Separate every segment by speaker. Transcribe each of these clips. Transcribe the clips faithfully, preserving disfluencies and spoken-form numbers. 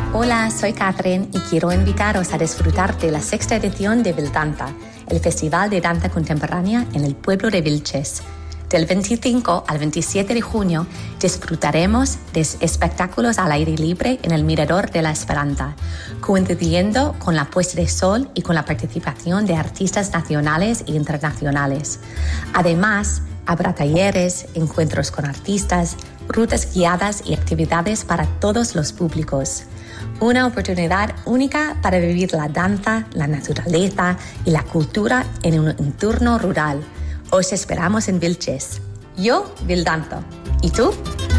Speaker 1: Hola, soy Catherine y quiero invitaros a disfrutar de la sexta edición de Vildanza, el Festival de Danza Contemporánea en el pueblo de Vilches. Del veinticinco al veintisiete de junio disfrutaremos de espectáculos al aire libre en el Mirador de la Esperanza, coincidiendo con la puesta de sol y con la participación de artistas nacionales e internacionales. Además, habrá talleres, encuentros con artistas, rutas guiadas y actividades para todos los públicos. Una oportunidad única para vivir la danza, la naturaleza y la cultura en un entorno rural. Os esperamos en Vilches. Yo, Vildanza. ¿Y tú?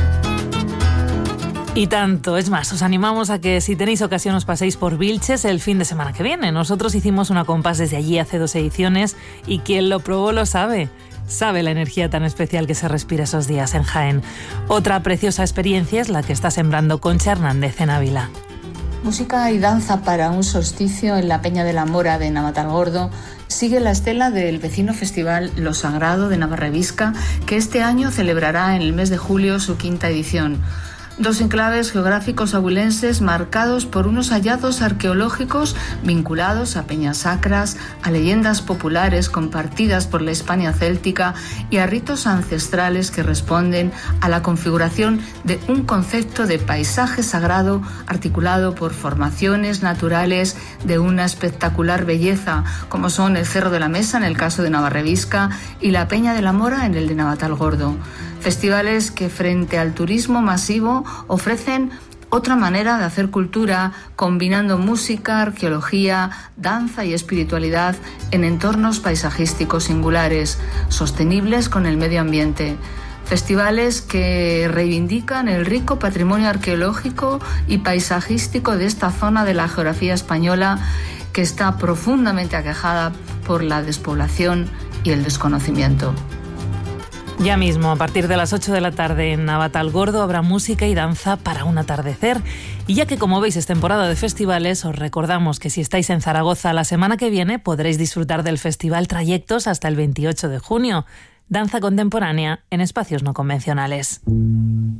Speaker 2: Y tanto, es más, os animamos a que si tenéis ocasión os paséis por Vilches el fin de semana que viene. Nosotros hicimos una compás desde allí hace dos ediciones y quien lo probó lo sabe. Sabe la energía tan especial que se respira esos días en Jaén. Otra preciosa experiencia es la que está sembrando Concha Hernández en Ávila.
Speaker 3: Música y danza para un solsticio en la Peña de la Mora de Navatalgordo sigue la estela del vecino festival Lo Sagrado de Navarrevisca, que este año celebrará en el mes de julio su quinta edición. Dos enclaves geográficos abulenses marcados por unos hallazgos arqueológicos vinculados a peñas sacras, a leyendas populares compartidas por la Hispania céltica y a ritos ancestrales que responden a la configuración de un concepto de paisaje sagrado articulado por formaciones naturales de una espectacular belleza, como son el Cerro de la Mesa en el caso de Navarrevisca y la Peña de la Mora en el de Navatalgordo. Festivales que frente al turismo masivo ofrecen otra manera de hacer cultura, combinando música, arqueología, danza y espiritualidad en entornos paisajísticos singulares, sostenibles con el medio ambiente. Festivales que reivindican el rico patrimonio arqueológico y paisajístico de esta zona de la geografía española que está profundamente aquejada por la despoblación y el desconocimiento.
Speaker 2: Ya mismo, a partir de las ocho de la tarde en Navatalgordo habrá música y danza para un atardecer. Y ya que, como veis, es temporada de festivales, os recordamos que si estáis en Zaragoza la semana que viene podréis disfrutar del Festival Trayectos hasta el veintiocho de junio. Danza contemporánea en espacios no convencionales.